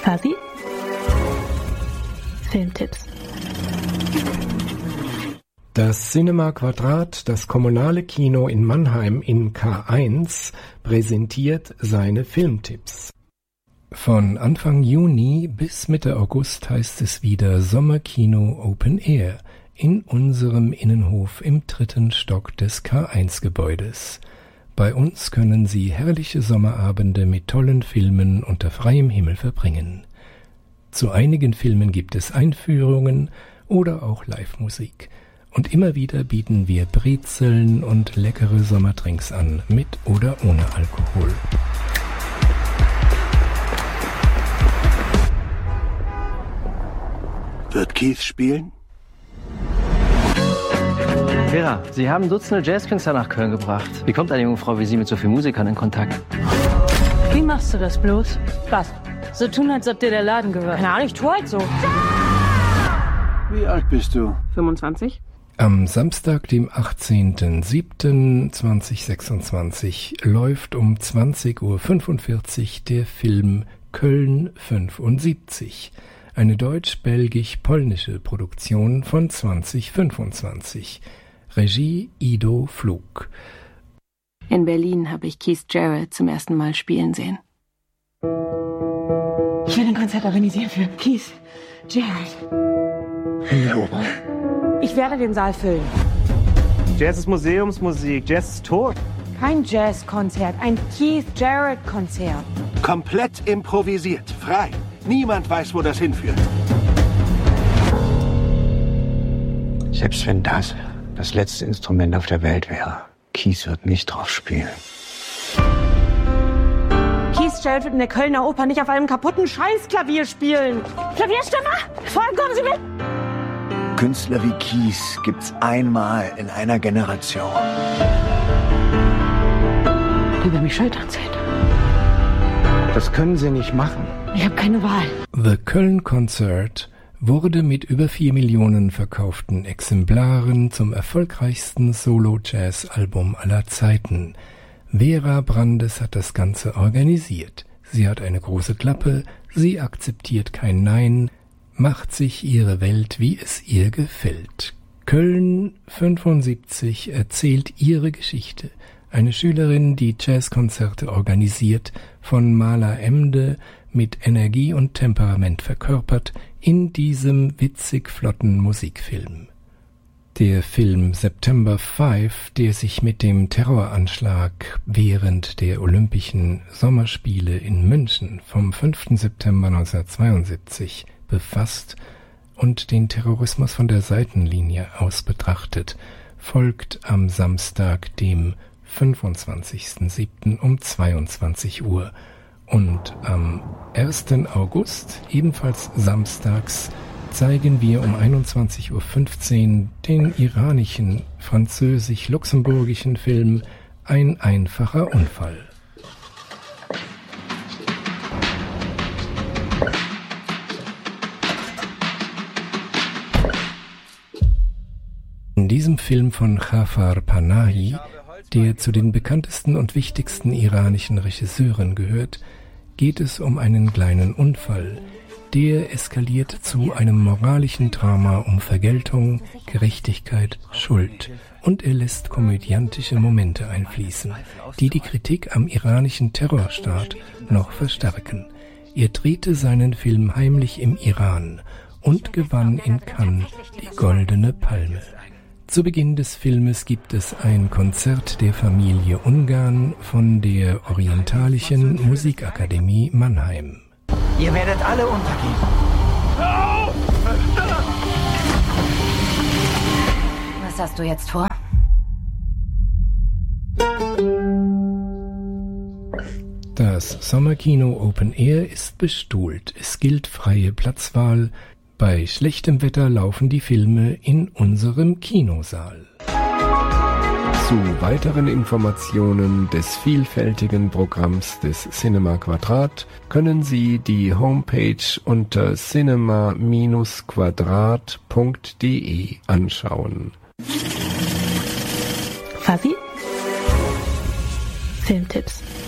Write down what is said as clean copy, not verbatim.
Fabi? Filmtipps. Das Cinema Quadrat, das kommunale Kino in Mannheim in K1, präsentiert seine Filmtipps. Von Anfang Juni bis Mitte August heißt es wieder Sommerkino Open Air in unserem Innenhof im 3. Stock des K1-Gebäudes. Bei uns können Sie herrliche Sommerabende mit tollen Filmen unter freiem Himmel verbringen. Zu einigen Filmen gibt es Einführungen oder auch Live-Musik. Und immer wieder bieten wir Brezeln und leckere Sommerdrinks an, mit oder ohne Alkohol. Wird Keith spielen? Vera, Sie haben Dutzende Jazzkünstler nach Köln gebracht. Wie kommt eine junge Frau wie Sie mit so vielen Musikern in Kontakt? Wie machst du das bloß? Was? So tun, als ob dir der Laden gehört. Keine Ahnung, ich tue halt so. Wie alt bist du? 25. Am Samstag, dem 18.07.2026, läuft um 20.45 Uhr der Film Köln 75, eine deutsch-belgisch-polnische Produktion von 2025. Regie Ido Flug. In Berlin habe ich Keith Jarrett zum ersten Mal spielen sehen. Ich will ein Konzert organisieren für Keith Jarrett. Ja, Opa. Ich werde den Saal füllen. Jazz ist Museumsmusik, Jazz ist tot. Kein Jazzkonzert, ein Keith Jarrett-Konzert. Komplett improvisiert, frei. Niemand weiß, wo das hinführt. Selbst wenn das letzte Instrument auf der Welt wäre, Keith wird nicht drauf spielen. Keith Jarrett wird in der Kölner Oper nicht auf einem kaputten Scheißklavier spielen. Klavierstimmer, folgen, kommen Sie mit! Künstler wie Keith gibt's einmal in einer Generation. Über mich Schultern zählt. Das können Sie nicht machen. Ich habe keine Wahl. The Köln Concert wurde mit über 4 Millionen verkauften Exemplaren zum erfolgreichsten Solo-Jazz-Album aller Zeiten. Vera Brandes hat das Ganze organisiert. Sie hat eine große Klappe, sie akzeptiert kein Nein, macht sich ihre Welt, wie es ihr gefällt. Köln 75 erzählt ihre Geschichte. Eine Schülerin, die Jazzkonzerte organisiert, von Maler Emde mit Energie und Temperament verkörpert in diesem witzig flotten Musikfilm. Der Film September 5, der sich mit dem Terroranschlag während der Olympischen Sommerspiele in München vom 5. September 1972 befasst und den Terrorismus von der Seitenlinie aus betrachtet, folgt am Samstag, dem 25.07. um 22 Uhr und am 1. August, ebenfalls samstags, zeigen wir um 21.15 Uhr den iranischen, französisch-luxemburgischen Film Ein einfacher Unfall. In diesem Film von Jafar Panahi, der zu den bekanntesten und wichtigsten iranischen Regisseuren gehört, geht es um einen kleinen Unfall, der eskaliert zu einem moralischen Drama um Vergeltung, Gerechtigkeit, Schuld, und er lässt komödiantische Momente einfließen, die die Kritik am iranischen Terrorstaat noch verstärken. Er drehte seinen Film heimlich im Iran und gewann in Cannes die Goldene Palme. Zu Beginn des Filmes gibt es ein Konzert der Familie Ungarn von der Orientalischen Musikakademie Mannheim. Ihr werdet alle untergehen. Was hast du jetzt vor? Das Sommerkino Open Air ist bestuhlt. Es gilt freie Platzwahl. Bei schlechtem Wetter laufen die Filme in unserem Kinosaal. Zu weiteren Informationen des vielfältigen Programms des Cinema Quadrat können Sie die Homepage unter cinema-quadrat.de anschauen. Fabi? Filmtipps.